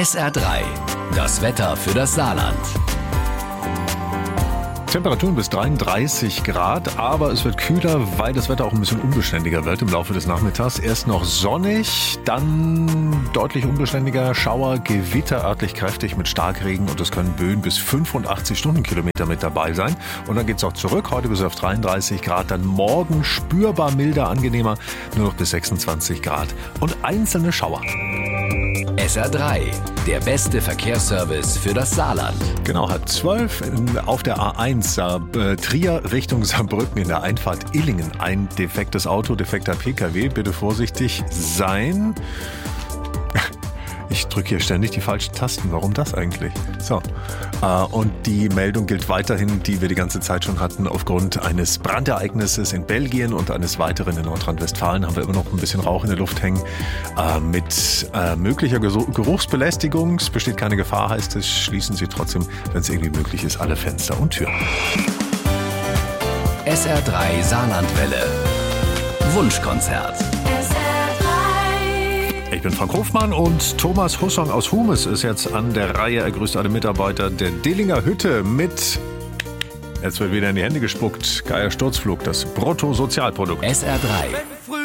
SR3, das Wetter für das Saarland. Temperaturen bis 33 Grad, aber es wird kühler, weil das Wetter auch ein bisschen unbeständiger wird im Laufe des Nachmittags. Erst noch sonnig, dann deutlich unbeständiger, Schauer, Gewitter örtlich kräftig mit Starkregen und es können Böen bis 85 Stundenkilometer mit dabei sein. Und dann geht es auch zurück, heute bis auf 33 Grad, dann morgen spürbar milder, angenehmer, nur noch bis 26 Grad und einzelne Schauer. SR3, der beste Verkehrsservice für das Saarland. Genau, 11:30 auf der A1 Trier Richtung Saarbrücken in der Einfahrt Illingen. Ein defektes Auto, defekter PKW. Bitte vorsichtig sein. Ich drücke hier ständig die falschen Tasten. Warum das eigentlich? So. Und die Meldung gilt weiterhin, die wir die ganze Zeit schon hatten. Aufgrund eines Brandereignisses in Belgien und eines weiteren in Nordrhein-Westfalen haben wir immer noch ein bisschen Rauch in der Luft hängen. Mit möglicher Geruchsbelästigung. Es besteht keine Gefahr, heißt es. Schließen Sie trotzdem, wenn es irgendwie möglich ist, alle Fenster und Türen. SR3 Saarlandwelle. Wunschkonzert. Ich bin Frank Hofmann und Thomas Hussong aus Humes ist jetzt an der Reihe. Er grüßt alle Mitarbeiter der Dillinger Hütte mit, jetzt wird wieder in die Hände gespuckt, geiler Sturzflug, das Bruttosozialprodukt. SR3.